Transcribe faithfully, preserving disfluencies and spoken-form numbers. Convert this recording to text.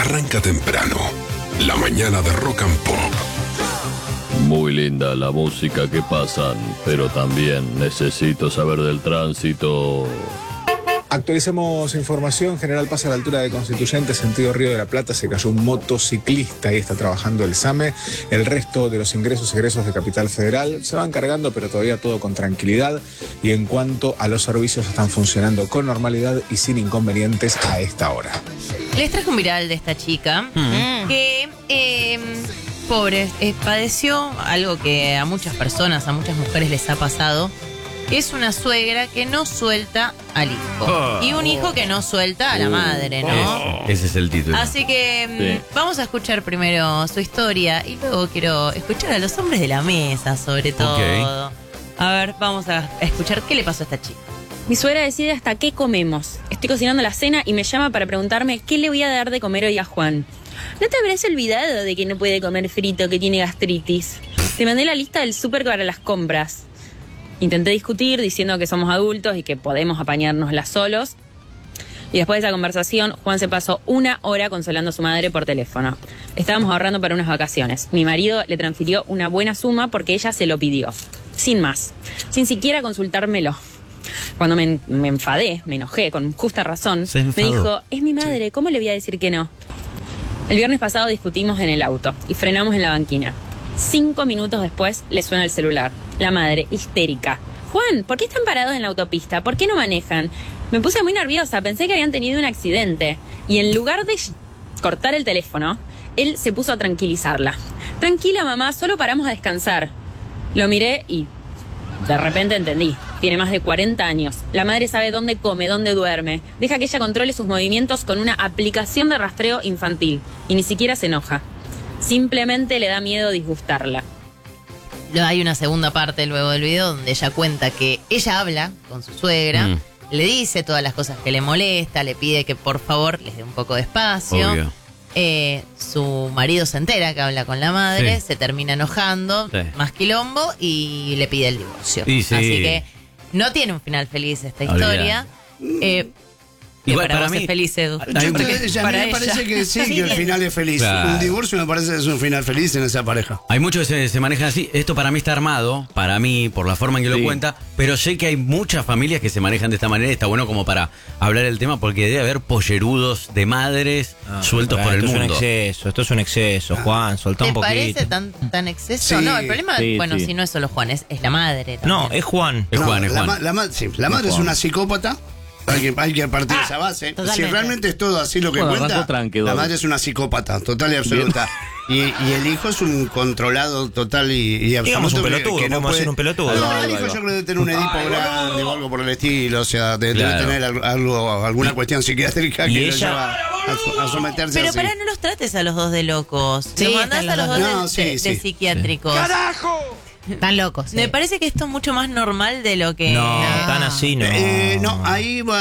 arranca temprano. La mañana de Rock and Pop. Muy linda la música que pasan, pero también necesito saber del tránsito. Actualicemos información. General Paz a la altura de Constituyente, sentido Río de la Plata, se cayó un motociclista y está trabajando el SAME. El resto de los ingresos y egresos de Capital Federal se van cargando, pero todavía todo con tranquilidad. Y en cuanto a los servicios, están funcionando con normalidad y sin inconvenientes a esta hora. Les traje un viral de esta chica mm. que, eh, pobre, eh, padeció algo que a muchas personas, a muchas mujeres les ha pasado. Es una suegra que no suelta al hijo. Oh, y un hijo que no suelta a la madre, ¿no? Oh. Ese es el título. Así que sí. Vamos a escuchar primero su historia y luego quiero escuchar a los hombres de la mesa, sobre todo. Okay. A ver, vamos a escuchar qué le pasó a esta chica. Mi suegra decide hasta qué comemos. Estoy cocinando la cena y me llama para preguntarme qué le voy a dar de comer hoy a Juan. ¿No te habrás olvidado de que no puede comer frito, que tiene gastritis? Te mandé la lista del súper para las compras. Intenté discutir diciendo que somos adultos y que podemos apañárnoslas solos. Y después de esa conversación, Juan se pasó una hora consolando a su madre por teléfono. Estábamos ahorrando para unas vacaciones. Mi marido le transfirió una buena suma porque ella se lo pidió. Sin más. Sin siquiera consultármelo. Cuando me, me enfadé, me enojé, con justa razón, me dijo, es mi madre, ¿cómo le voy a decir que no? El viernes pasado discutimos en el auto y frenamos en la banquina. Cinco minutos después le suena el celular. La madre, histérica. Juan, ¿por qué están parados en la autopista? ¿Por qué no manejan? Me puse muy nerviosa, pensé que habían tenido un accidente. Y en lugar de cortar el teléfono, él se puso a tranquilizarla. Tranquila, mamá, solo paramos a descansar. Lo miré y de repente entendí. Tiene más de cuarenta años. La madre sabe dónde come, dónde duerme. Deja que ella controle sus movimientos con una aplicación de rastreo infantil. Y ni siquiera se enoja. Simplemente le da miedo disgustarla. Hay una segunda parte luego del video donde ella cuenta que ella habla con su suegra, mm. le dice todas las cosas que le molesta, le pide que por favor les dé un poco de espacio. Eh, su marido se entera que habla con la madre, sí. se termina enojando, sí. más quilombo y le pide el divorcio. Sí, sí. Así que no tiene un final feliz esta historia. Eh, Igual para, para vos mí es feliz, Edu. Yo creo que a mí me parece que sí, que el final es feliz. Claro. Un divorcio me parece que es un final feliz en esa pareja. Hay muchos que se, se manejan así. Esto para mí está armado, para mí, por la forma en que sí. lo cuenta, pero sé que hay muchas familias que se manejan de esta manera. Está bueno como para hablar el tema, porque debe haber pollerudos de madres ah, sueltos por el esto mundo. Es un exceso, esto es un exceso, Juan, soltá un poquito. ¿Te parece tan, tan exceso? Sí. No, el problema, sí, bueno, sí. si no es solo Juan, es, es la madre también. No, es Juan. Es no, Juan, es la, Juan. La, la, sí, la madre es, es una psicópata. Hay que, hay que partir de esa base. Totalmente. Si realmente es todo así lo que bueno, cuenta, tranquilo. la madre es una psicópata, total y absoluta. Y, y el hijo es un controlado total y, y absoluto. Un pelotudo, que, que no puede ser un pelotudo. No, no, el hijo yo creo que debe tener un Edipo grande o algo por el estilo, o sea, debe, claro. debe tener algo, alguna cuestión psiquiátrica que lo lleva a, a someterse Pero así. pará, no los trates a los dos de locos. Sí, los mandás a los dos no, de, sí, de, sí. de psiquiátricos. ¡Carajo! Están locos. Sí. Me parece que esto es mucho más normal de lo que... No, no. tan así no. Eh, no, ahí va.